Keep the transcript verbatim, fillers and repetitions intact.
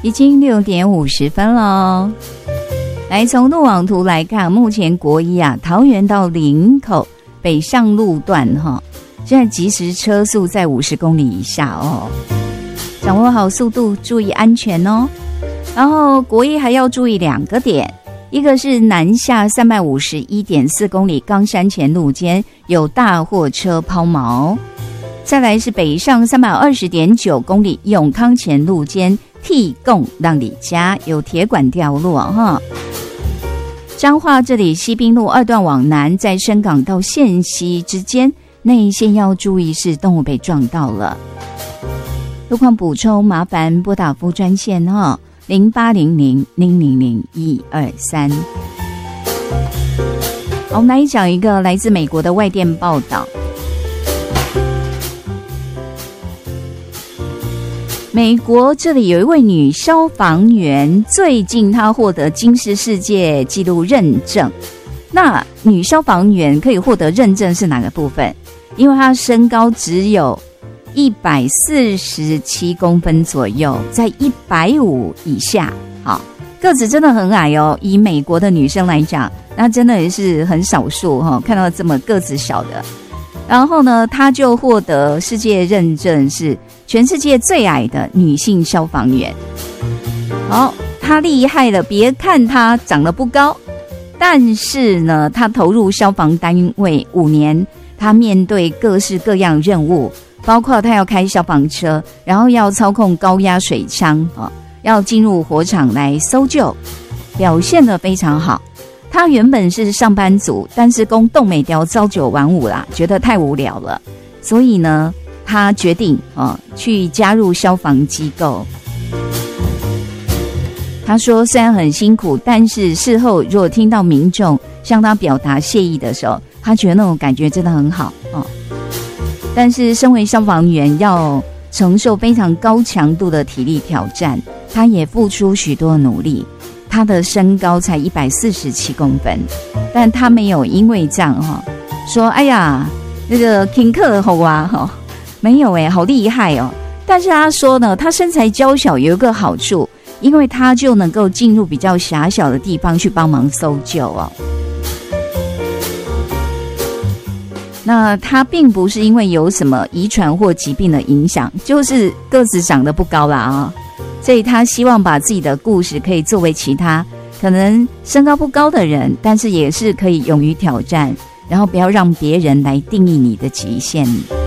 已经六点五十分了。来，从路网图来看，目前国一啊，桃园到林口北上路段哈，现在即时车速在五十公里以下哦，掌握好速度，注意安全哦。然后国一还要注意两个点，一个是南下三百五十一点四公里冈山前路间有大货车抛锚，再来是北上三百二十点九公里永康前路间替供让里家有铁管掉落哈。彰化这里西滨路二段往南，在深港到线西之间内线要注意是动物被撞到了。路况补充麻烦拨打服务专线哈，零八零零零零零一二三。我们来讲一个来自美国的外电报道。美国这里有一位女消防员，最近她获得金氏世界纪录认证。那女消防员可以获得认证是哪个部分？因为她身高只有一百四十七公分左右，在一百五以下，好，个子真的很矮哦。以美国的女生来讲，那真的也是很少数哈、哦，看到这么个子小的。然后呢，她就获得世界认证是全世界最矮的女性消防员。好，她厉害了，别看她长得不高，但是呢，她投入消防单位五年，她面对各式各样任务，包括她要开消防车，然后要操控高压水枪、哦、要进入火场来搜救，表现得非常好。他原本是上班族，但是公动美雕朝九晚五啦，觉得太无聊了，所以呢，他决定、哦、去加入消防机构。他说虽然很辛苦，但是事后如果听到民众向他表达谢意的时候，他觉得那种感觉真的很好、哦、但是身为消防员要承受非常高强度的体力挑战，他也付出许多努力。他的身高才一百四十七公分，但他没有因为这样、哦、说哎呀那个挺克好啊、哦、没有耶，好厉害哦。但是他说呢，他身材娇小有一个好处，因为他就能够进入比较狭小的地方去帮忙搜救哦。那他并不是因为有什么遗传或疾病的影响，就是个子长得不高啦啊、哦。所以他希望把自己的故事可以作为其他可能身高不高的人，但是也是可以勇于挑战，然后不要让别人来定义你的极限。